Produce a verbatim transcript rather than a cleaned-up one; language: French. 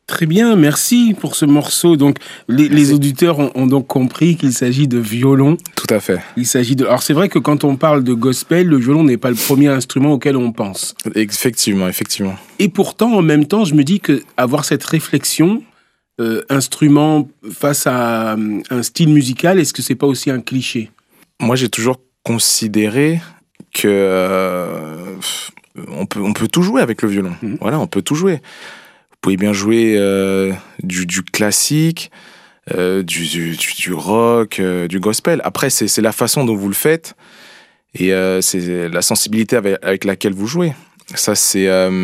Très bien, merci pour ce morceau. Donc, les, les auditeurs ont, ont donc compris qu'il s'agit de violon. Tout à fait. Il s'agit de. Alors, c'est vrai que quand on parle de gospel, le violon n'est pas le premier instrument auquel on pense. Effectivement, effectivement. Et pourtant, en même temps, je me dis que avoir cette réflexion, euh, instrument face à euh, un style musical, est-ce que c'est pas aussi un cliché? Moi, j'ai toujours considéré que euh, on peut, on peut tout jouer avec le violon. Mmh. Voilà, on peut tout jouer. Vous pouvez bien jouer euh, du, du classique, euh, du, du, du rock, euh, du gospel. Après, c'est, c'est la façon dont vous le faites et euh, c'est la sensibilité avec, avec laquelle vous jouez. Ça, c'est... Euh,